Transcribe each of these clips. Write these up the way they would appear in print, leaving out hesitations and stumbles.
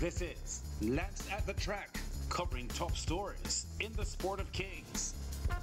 This is Lance at the Track, covering top stories in the sport of kings.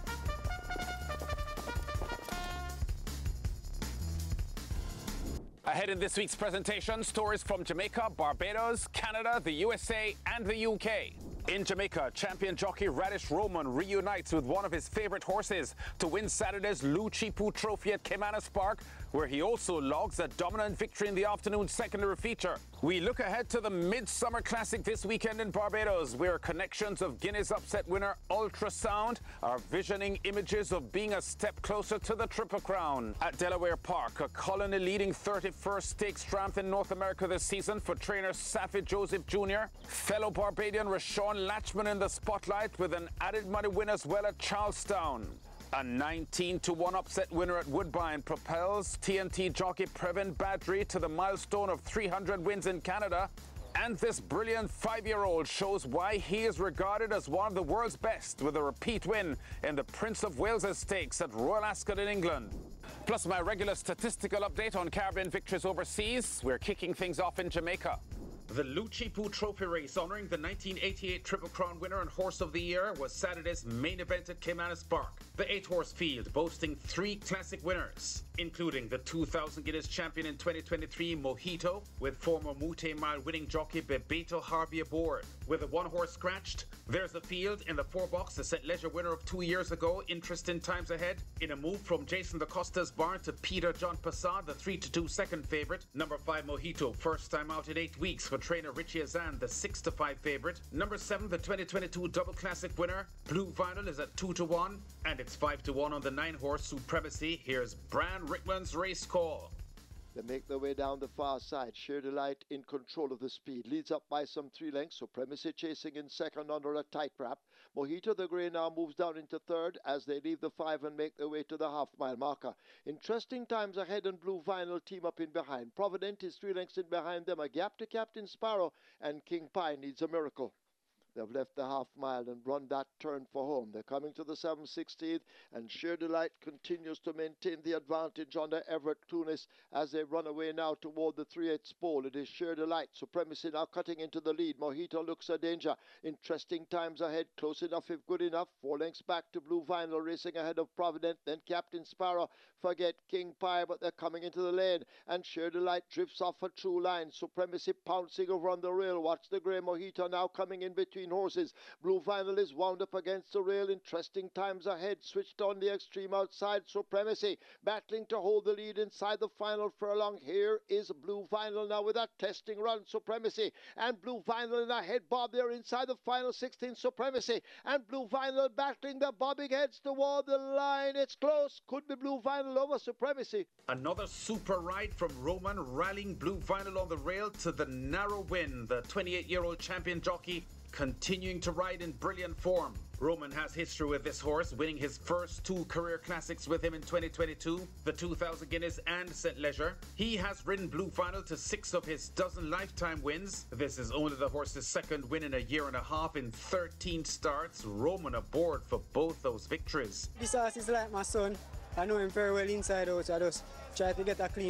Ahead in this week's presentation, stories from Jamaica, Barbados, Canada, the USA, and the UK. In Jamaica, champion jockey Radish Roman reunites with one of his favorite horses to win Saturday's Luchipu Trophy at Caymanas Park, where he also logs a dominant victory in the afternoon secondary feature. We look ahead to the Midsummer Classic this weekend in Barbados, where connections of Guinea's upset winner Ultrasound are visioning images of being a step closer to the Triple Crown. At Delaware Park, a Colony leading 31st Stakes triumph in North America this season for trainer Safi Joseph Jr. Fellow Barbadian Rashawn Latchman in the spotlight with an added money win as well at Charlestown. A 19-1 upset winner at Woodbine propels TNT jockey Previn Badri to the milestone of 300 wins in Canada. And this brilliant 5-year-old shows why he is regarded as one of the world's best with a repeat win in the Prince of Wales Stakes at Royal Ascot in England. Plus my regular statistical update on Caribbean victories overseas. We're kicking things off in Jamaica. The Luchipu Trophy race honoring the 1988 Triple Crown winner and Horse of the Year was Saturday's main event at Caymanas Park. The 8-horse field boasting 3 classic winners, including the 2,000 Guineas champion in 2023 Mojito, with former Mute Mile winning jockey Bebeto Harvey aboard. With a 1-horse scratched, there's the field in the 4-box, the St. Leger winner of 2 years ago, Interesting Times Ahead, in a move from Jason da Costa's barn to Peter John Passad, the 3-2 second favourite. Number 5 Mojito, first time out in 8 weeks for trainer Richie Azan, the 6-5 favourite. Number 7, the 2022 Double Classic winner, Blue Vinyl, is at 2-1, and it's 5-1 on the 9-horse Supremacy. Here's Bran Rickman's race call. They make their way down the far side. Sheer Delight in control of the speed. Leads up by some 3 lengths. Supremacy chasing in second under a tight wrap. Mojito the Grey now moves down into third as they leave the 5 and make their way to the half-mile marker. Interesting Times Ahead and Blue Vinyl team up in behind. Provident is 3 lengths in behind them. A gap to Captain Sparrow, and King Pie needs a miracle. They've left the half-mile and run that turn for home. They're coming to the 7/16th, and Sheer Delight continues to maintain the advantage under Everett Clunis as they run away now toward the 3/8 pole. It is Sheer Delight. Supremacy now cutting into the lead. Mojito looks a danger. Interesting Times Ahead. Close enough if good enough. 4 lengths back to Blue Vinyl, racing ahead of Provident. Then Captain Sparrow. Forget King Pie, but they're coming into the lane. And Sheer Delight drifts off a true line. Supremacy pouncing over on the rail. Watch the Grey Mojito now coming in between horses. Blue Vinyl is wound up against the rail. Interesting Times Ahead switched on the extreme outside. Supremacy battling to hold the lead inside the final furlong. Here is Blue Vinyl now with a testing run. Supremacy and Blue Vinyl in ahead. Bob there inside the final 16. Supremacy and Blue Vinyl battling. The bobbing heads toward the line. It's close. Could be Blue Vinyl over Supremacy. Another super ride from Roman, rallying Blue Vinyl on the rail to the narrow win. The 28-year-old champion jockey continuing to ride in brilliant form. Roman has history with this horse, winning his first 2 career classics with him in 2022, the 2,000 Guineas and St. Leger. He has ridden Blue Vinyl to 6 of his dozen lifetime wins. This is only the horse's second win in a year and a half in 13 starts. Roman aboard for both those victories. This horse is like my son. I know him very well inside out, so I just try to get a clean